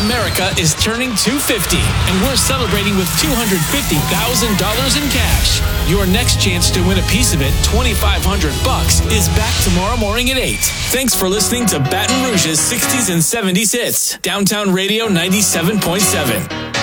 America is turning 250, and we're celebrating with $250,000 in cash. Your next chance to win a piece of it, $2,500, is back tomorrow morning at 8. Thanks for listening to Baton Rouge's 60s and 70s hits. Downtown Radio 97.7.